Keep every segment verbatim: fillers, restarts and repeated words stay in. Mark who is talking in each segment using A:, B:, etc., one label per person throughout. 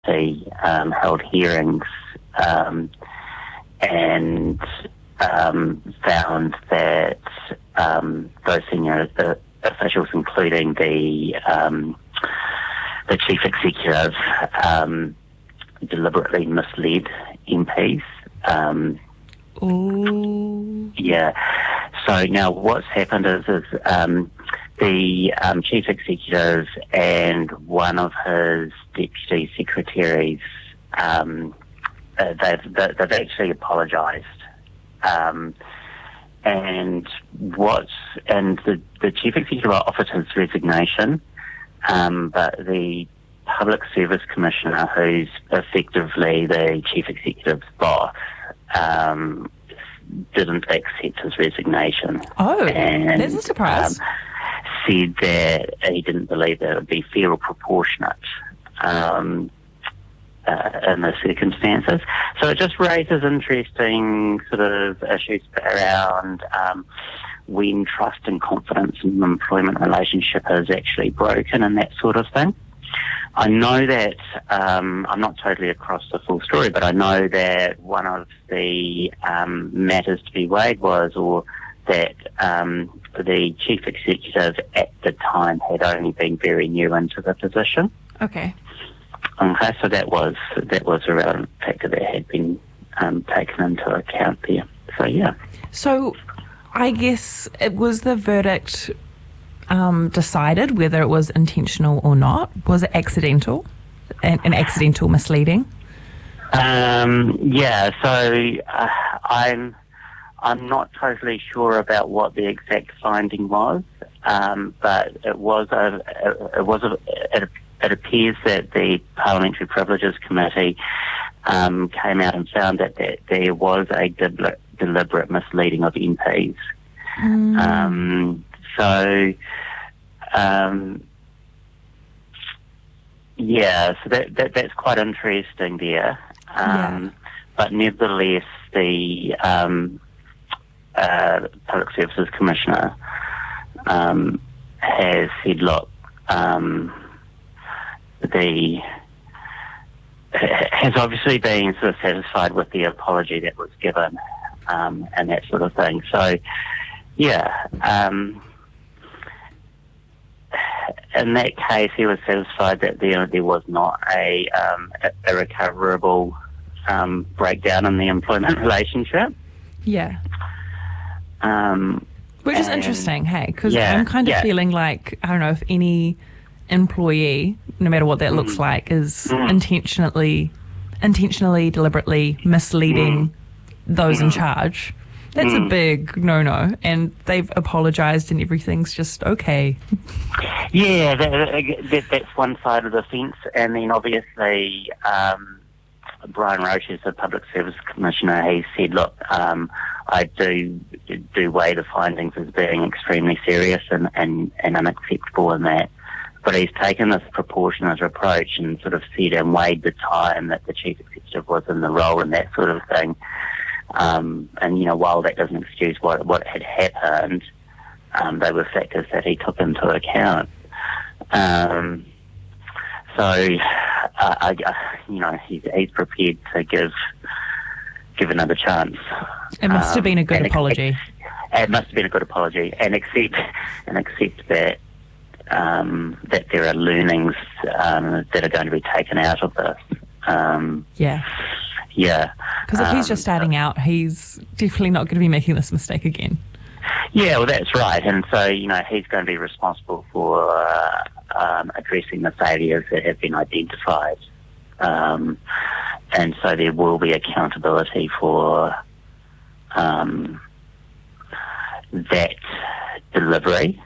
A: he um, held hearings um, and um, found that um, those senior uh, officials, including the um, the chief executive, um, deliberately misled M Ps. Um,
B: Ooh.
A: Yeah. So now what's happened is, is um, the um, chief executive and one of his deputy secretaries, um, uh, they've, they've actually apologised. Um, and what's, and the, the chief executive offered his resignation, um, but the Public Service Commissioner, who's effectively the chief executive's boss, um, didn't accept his resignation.
B: Oh,
A: and,
B: there's a surprise.
A: Um, said that he didn't believe that it would be fair or proportionate um, uh, in the circumstances. So it just raises interesting sort of issues around um, when trust and confidence in an employment relationship is actually broken and that sort of thing. I know that, um, I'm not totally across the full story, but I know that one of the um, matters to be weighed was, or that um, the chief executive at the time had only been very new into the position.
B: Okay.
A: Okay, so that was that was a relevant factor that had been um, taken into account there. So, yeah.
B: So, I guess it was the verdict Um, decided whether it was intentional or not? Was it accidental? An, an accidental misleading?
A: Um, yeah, so uh, I'm I'm not totally sure about what the exact finding was, um, but it was a, it was a, it, it appears that the Parliamentary Privileges Committee um, came out and found that, that there was a deliberate, deliberate misleading of M Ps. Mm. Um, So, um, yeah, so that, that that's quite interesting there. Um,
B: yeah.
A: But nevertheless, the um, uh, Public Services Commissioner um, has said, look, um, the has obviously been sort of satisfied with the apology that was given um, and that sort of thing. So, yeah. Um, In that case, he was satisfied that there, there was not a, um, a irrecoverable um, breakdown in the employment relationship.
B: Yeah.
A: Um,
B: Which is interesting, hey, because
A: yeah,
B: I'm kind of
A: yeah.
B: feeling like, I don't know, if any employee, no matter what that mm. looks like, is mm. intentionally, intentionally, deliberately misleading mm. those mm. in charge, that's mm. a big no-no, and they've apologised and everything's just okay.
A: Yeah, that, that, that's one side of the fence, and then obviously um, Brian Roche is the Public Service Commissioner. He said, look, um, I do do weigh the findings as being extremely serious and, and, and unacceptable in that, but he's taken this proportionate approach and sort of said and weighed the time that the Chief Executive was in the role and that sort of thing. Um, and, you know, while that doesn't excuse what what had happened, um, they were factors that he took into account. Um, so, uh, I, you know, he's, he's prepared to give give another chance.
B: It must um, have been a good apology.
A: Ex- it must have been a good apology, and accept and accept that um, that there are learnings um, that are going to be taken out of this. Um,
B: yeah.
A: Yeah.
B: Because if
A: um,
B: he's just starting out, he's definitely not going to be making this mistake again.
A: Yeah, well, that's right. And so, you know, he's going to be responsible for uh, um, addressing the failures that have been identified. Um, and so there will be accountability for um, that delivery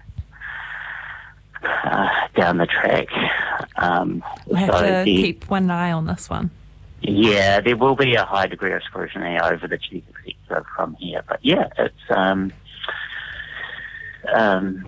A: uh, down the track. Um,
B: we'll have
A: so
B: to
A: the,
B: keep one eye on this one.
A: Yeah, there will be a high degree of scrutiny over the chief executive from here. But yeah, it's um, um,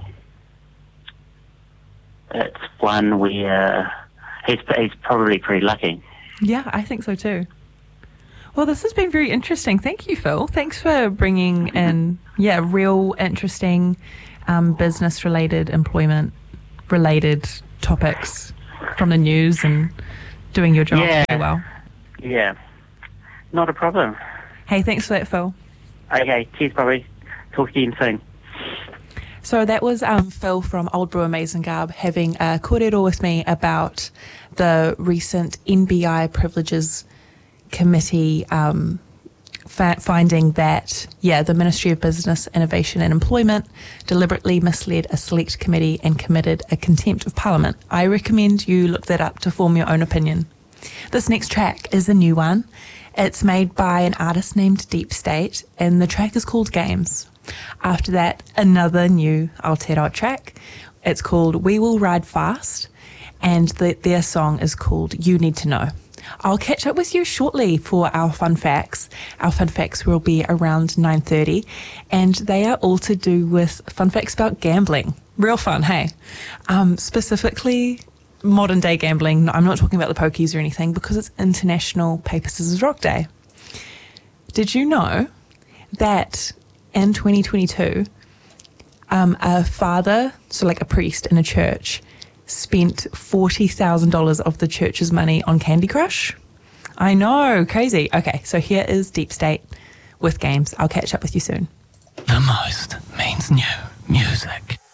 A: it's one where he's he's probably pretty lucky.
B: Yeah, I think so too. Well, this has been very interesting. Thank you, Phil. Thanks for bringing in yeah real interesting um, business related, employment related topics from the news and doing your job
A: Yeah.
B: very well.
A: Yeah. Not a problem.
B: Hey, thanks for that, Phil.
A: Okay, cheers, Bobby. Talk to you soon.
B: So that was um, Phil from Old Brewer Maisongab having a kōrero with me about the recent N B I Privileges Committee um, fa- finding that, yeah, the Ministry of Business, Innovation and Employment deliberately misled a select committee and committed a contempt of Parliament. I recommend you look that up to form your own opinion. This next track is a new one. It's made by an artist named Deep State, and the track is called Games. After that, another new Aotearoa track. It's called We Will Ride Fast, and the, their song is called You Need to Know. I'll catch up with you shortly for our fun facts. Our fun facts will be around nine thirty, and they are all to do with fun facts about gambling. Real fun, hey? Um, specifically, modern day gambling. I'm not talking about the pokies or anything because it's International Paper Scissors Rock Day. Did you know that in twenty twenty-two, um, a father, so like a priest in a church, spent forty thousand dollars of the church's money on Candy Crush? I know, crazy. Okay, so here is Deep State with Games. I'll catch up with you soon.
C: The most means new music.